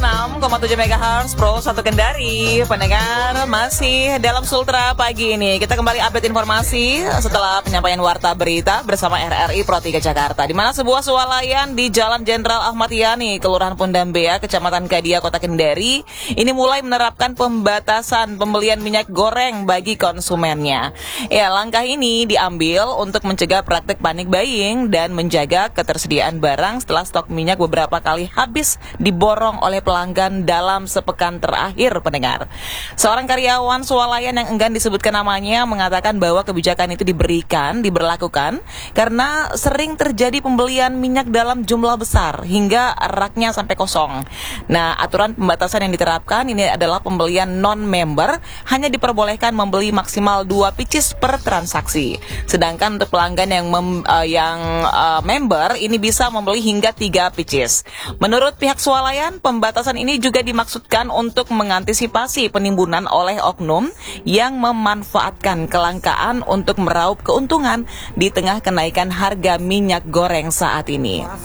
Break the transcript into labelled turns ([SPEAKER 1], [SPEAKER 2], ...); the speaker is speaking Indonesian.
[SPEAKER 1] 106,7 MHz Pro 1 Kendari. Pendengar, masih dalam Sultra pagi ini. Kita kembali update informasi setelah penyampaian warta berita bersama RRI Pro 3 Jakarta, di mana sebuah swalayan di Jalan Jenderal Ahmad Yani, Kelurahan Pondambea, Kecamatan Kadia, Kota Kendari, ini mulai menerapkan pembatasan pembelian minyak goreng bagi konsumennya. Ya, langkah ini diambil untuk mencegah praktik panic buying dan menjaga ketersediaan barang setelah stok minyak beberapa kali habis diborong oleh pelanggan dalam sepekan terakhir, pendengar. Seorang karyawan swalayan yang enggan disebutkan namanya mengatakan bahwa kebijakan itu diberlakukan karena sering terjadi pembelian minyak dalam jumlah besar hingga raknya sampai kosong. Nah, aturan pembatasan yang diterapkan ini adalah pembelian non-member hanya diperbolehkan membeli maksimal 2 pieces per transaksi. Sedangkan untuk pelanggan yang member ini bisa membeli hingga 3 pieces. Menurut pihak swalayan, pembatasan ini juga dimaksudkan untuk mengantisipasi penimbunan oleh oknum yang memanfaatkan kelangkaan untuk meraup keuntungan di tengah kenaikan harga minyak goreng saat ini.